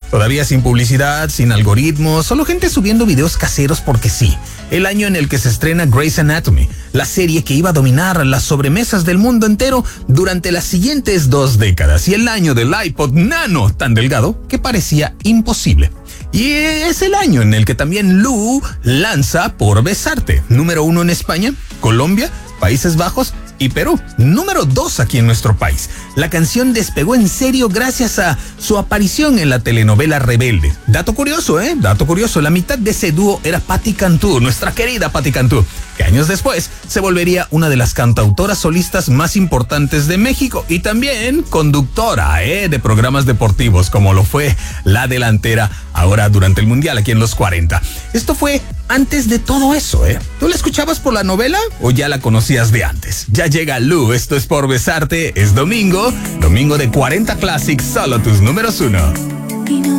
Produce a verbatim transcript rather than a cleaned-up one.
Todavía sin publicidad, sin algoritmos, solo gente subiendo videos caseros porque sí. El año en el que se estrena Grey's Anatomy, la serie que iba a dominar las sobremesas del mundo entero durante las siguientes dos décadas. Y el año del iPod Nano, tan delgado que parecía imposible. Y es el año en el que también Lou lanza Por Besarte, número uno en España, Colombia, Países Bajos y Perú, número dos aquí en nuestro país. La canción despegó en serio gracias a su aparición en la telenovela Rebelde. Dato curioso, ¿eh? Dato curioso, la mitad de ese dúo era Patti Cantú, nuestra querida Patti Cantú, que años después se volvería una de las cantautoras solistas más importantes de México y también conductora, ¿eh? De programas deportivos, como lo fue la delantera ahora durante el Mundial aquí en los cuarenta. Esto fue antes de todo eso, ¿eh? ¿Tú la escuchabas por la novela o ya la conocías de antes? Ya llega Lou, esto es Por Besarte, es domingo, domingo de cuarenta Classics, solo tus números uno.